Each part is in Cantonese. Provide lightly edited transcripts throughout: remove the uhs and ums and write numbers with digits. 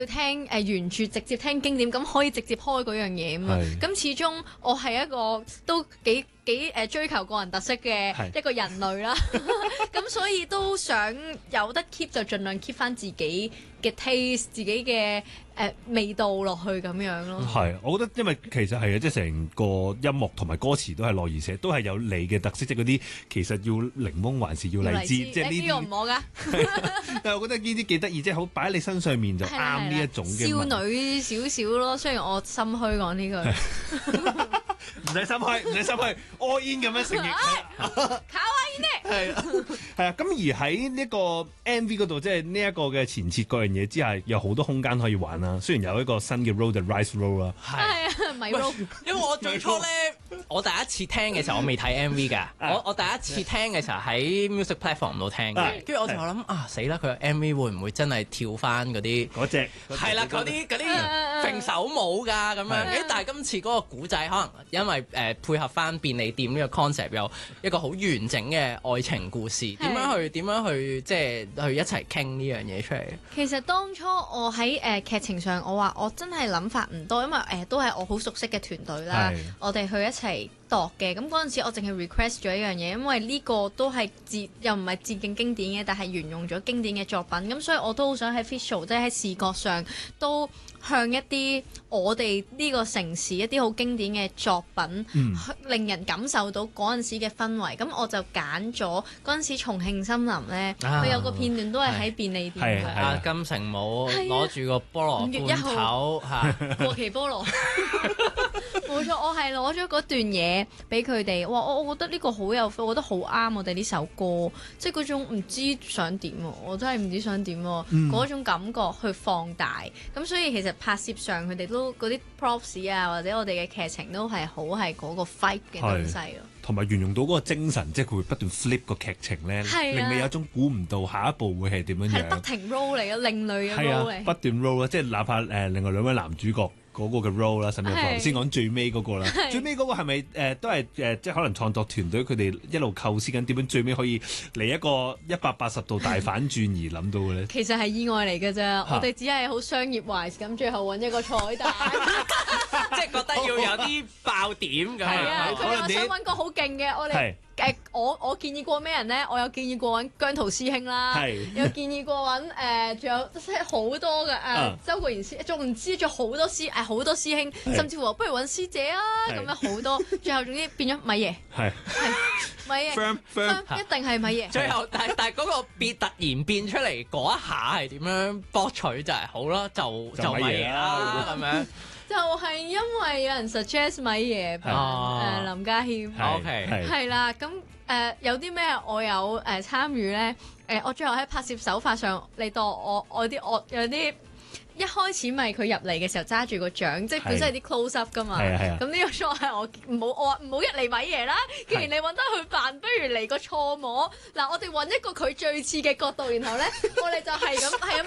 要聽原著直接聽經典，咁可以直接開嗰樣嘢嘛。咁始終我係一個都幾追求個人特色嘅一個人類啦。咁所以都想有得 keep 就盡量 keep 翻自己嘅 taste， 自己嘅味道落去咁樣咯。 係，我覺得因為其實係啊，即係成個音樂同埋歌詞都係樂而寫，都係有你嘅特色，即係嗰啲其實要檸檬還是要荔枝，即係呢啲唔好㗎。 但係我覺得呢啲幾得意，即係好擺喺你身上面就啱呢一種嘅少女少少咯。雖然我心虛講呢句。 唔使心虛，唔使心虛，all in 咁樣承認。 卡哇伊呢？ 係啊，咁而喺呢個 MV 嗰度，即係呢一個嘅前設嗰樣嘢之下，有好多空間可以玩啦。雖然有一個新嘅 road 就 Rise Road 啦， 係啊，米 road。 因為我最初咧，我第一次聽嘅時候，我未睇 MV 㗎。我第一次聽嘅時候喺 music platform 度聽嘅，跟住我就諗死啦！佢 MV 會唔會真係跳翻嗰啲嗰隻係啦，嗰啲揈手舞㗎咁樣？但係今次嗰個古仔可能因為配合翻便利店呢個 concept，有一個好完整嘅愛情故事，點樣去即係去一齊傾呢樣嘢出嚟？ 其實當初我喺劇情上，我話我真係諗法唔多，因為都係我好熟悉嘅團隊啦，我哋去一齊度嘅。咁嗰陣時我淨係 request 咗一樣嘢，因為呢個都係又唔係致敬經典嘅，但係沿用咗經典嘅作品，咁所以我都好想喺 visual 即係喺視覺上都向一啲我哋呢個城市一啲好經典嘅作品，令人感受到嗰陣時嘅氛圍。咁我就揀咗嗰陣時重慶森林咧，佢有個片段都係喺便利店係金城武攞住個菠蘿 5月1號過期菠蘿，冇錯，我係攞咗嗰段嘢俾佢哋。哇！我覺得呢個好有 feel，我覺得好啱我哋呢首歌，即係嗰種唔知想點喎，我真係唔知想點喎，嗰種感覺去放大。咁所以其實拍攝上佢哋都嗰啲 props 啊，或者我哋嘅劇情都係好係嗰個 fight 嘅東西咯。 同埋沿用到嗰個精神，即係佢會不斷 flip 個劇情咧，令你有種估唔到下一步會係點樣樣。 係不停 roll 嚟嘅，另類嘅 roll 嚟。 不斷 roll 啦，即係哪怕另外兩位男主角嗰個嘅 role 啦，甚至乎先講最尾嗰個啦。最尾嗰個係咪都係即係可能創作團隊佢哋一路構思緊點樣最尾可以嚟一個180度大反轉而諗到嘅咧？ 其實係意外嚟嘅啫，我哋只係好商業 wise 咁，最後揾一個彩蛋， 即係覺得要有啲爆點咁。 係啊，佢又想揾個好勁嘅，我哋。我建議過咩人咧？我有建議過揾姜濤師兄啦，有建議過揾仲有即係好多嘅周國賢師，仲唔知仲好多師兄，甚至乎話不如揾師姐啊咁樣好多，最後總之變咗米爺，係米爺，一定係米爺。 最後但係嗰個突然變出嚟嗰一下係點樣博取就係好啦，就米爺啦咁樣。 就係因為有人 suggest 米爺林家謙 ，OK 係啦，咁有啲咩我有參與咧？我最後喺拍攝手法上，你當我有啲。一開始咪佢入嚟嘅時候揸住個獎，即係本身係啲 close up 噶嘛。咁呢個 shot 係我話唔好一嚟米爺啦，既然你揾得佢扮，不如嚟個錯摸。嗱，我哋揾一個佢最似嘅角度，然後咧我哋就係咁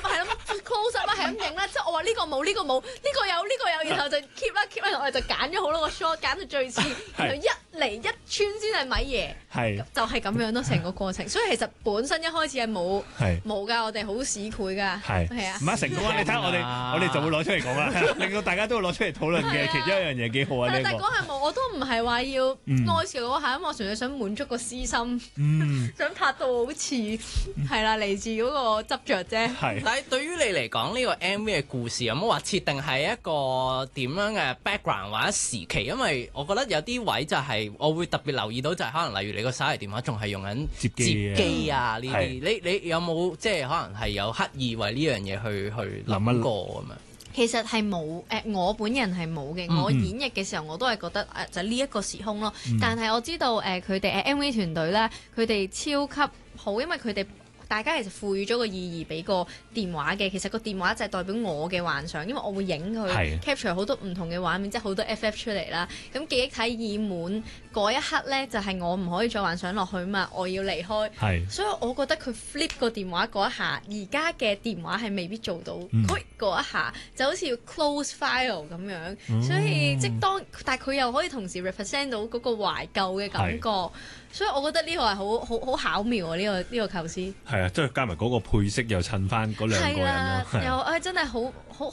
close up 啦，係咁影啦。即係我話呢個冇，呢個冇，呢個有，然後就 keep 啦，我哋就揀咗好多個 shot，揀到最似，然後一嚟一穿先係米爺，就係咁樣咯，成個過程。所以其實本身一開始係冇㗎，我哋好市儈㗎，係啊， 唔係成功啊！你睇我哋就會攞出嚟講啦，令到大家都會攞出嚟討論嘅其中一樣嘢幾好啊！ 但係嗰下我都唔係話要愛笑嗰下，因為我純粹想滿足個私心，想拍到好似係啦，嚟自嗰個執着啫。 但係對於你嚟講，呢個 MV 嘅故事有冇話設定係一個點樣嘅 background 或者時期？因為我覺得有啲位就係我會特別留意到，就係可能例如你個手提電話仲係用緊接機啊呢啲，你有冇即係可能係有刻意為呢樣嘢去諗過？ 其實係冇我本人係冇嘅。我演繹嘅時候我都係覺得就呢一個時空咯。但係我知道佢哋MV 團隊咧，佢哋超級好，因為佢哋大家其實賦予咗個意義俾個電話嘅。其實個電話就係代表我嘅幻想，因為我會影佢 capture 好多唔同嘅畫面，即係好多 FF 出嚟啦。咁記憶體已滿嗰一刻咧，就係我唔可以再幻想落去嘛，我要離開。所以我覺得佢 flip 個電話嗰一下，而家嘅電話係未必做到。嗰一下就好似要 close file 咁樣，所以但係佢又可以同時 represent 到嗰個懷舊嘅感覺。所以我覺得呢個係好巧妙啊！呢個構思係係啊，即係加埋嗰個配色又襯翻嗰兩個人咯。 係啦，又真係好